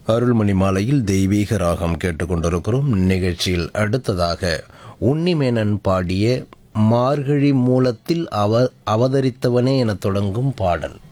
அருள்மணி மாலையில் தெய்வீக ராகம் கேட்டுக்கொண்டிருக்கிறோம். நிகழ்ச்சியில் அடுத்ததாக உன்னிமேனன் பாடிய மார்கழி மூலத்தில் அவதரித்தவனே என தொடங்கும் பாடல்.